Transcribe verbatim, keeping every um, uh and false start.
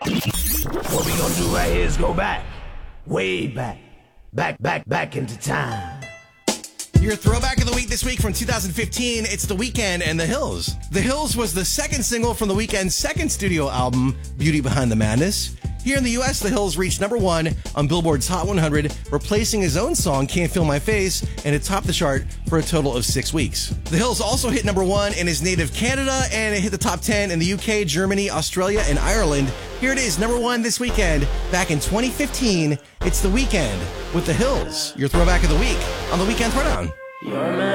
What we gonna do right here is go back, way back, back, back, back into time. Your throwback of the week this week from two thousand fifteen, it's The Weeknd and The Hills. The Hills was the second single from The Weeknd's second studio album, Beauty Behind the Madness. Here in the U S, The Hills reached number one on Billboard's Hot one hundred, replacing his own song, Can't Feel My Face, and it topped the chart for a total of six weeks. The Hills also hit number one in his native Canada, and it hit the top ten in the U K, Germany, Australia, and Ireland. Here it is, number one this weekend. Back in twenty fifteen, it's The Weeknd with The Hills, your throwback of the week on The Weeknd Throwdown.